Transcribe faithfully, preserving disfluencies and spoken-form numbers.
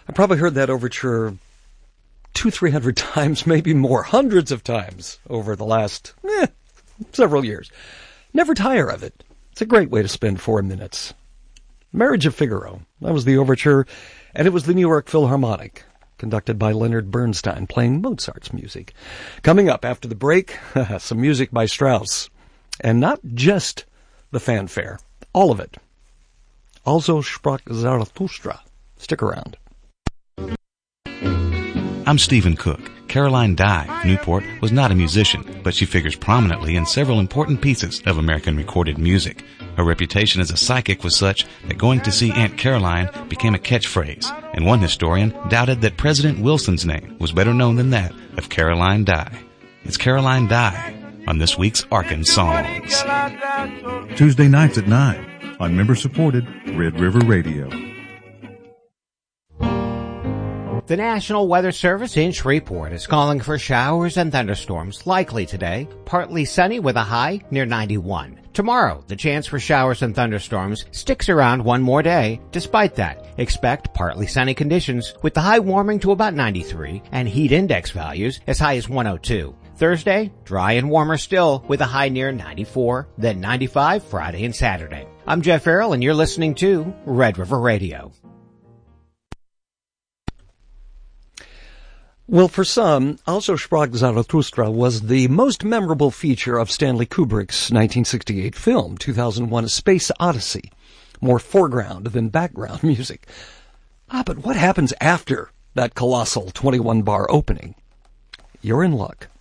I probably heard that overture two, three hundred times, maybe more, hundreds of times over the last eh, several years. Never tire of it. It's a great way to spend four minutes. Marriage of Figaro. That was the overture, and it was the New York Philharmonic, conducted by Leonard Bernstein, playing Mozart's music. Coming up after the break, some music by Strauss. And not just the fanfare, all of it. Also sprach Zarathustra. Stick around. I'm Stephen Cook. Caroline Dye of Newport was not a musician, but she figures prominently in several important pieces of American recorded music. Her reputation as a psychic was such that going to see Aunt Caroline became a catchphrase, and one historian doubted that President Wilson's name was better known than that of Caroline Dye. It's Caroline Dye on this week's Arkan Songs. Tuesday nights at nine on member-supported Red River Radio. The National Weather Service in Shreveport is calling for showers and thunderstorms likely today. Partly sunny with a high near ninety-one. Tomorrow, the chance for showers and thunderstorms sticks around one more day. Despite that, expect partly sunny conditions with the high warming to about ninety-three and heat index values as high as one oh two. Thursday, dry and warmer still with a high near ninety-four, then ninety-five Friday and Saturday. I'm Jeff Farrell and you're listening to Red River Radio. Well, for some, Also sprach Zarathustra was the most memorable feature of Stanley Kubrick's nineteen sixty-eight film, two thousand one: A Space Odyssey. More foreground than background music. Ah, but what happens after that colossal twenty-one bar opening? You're in luck.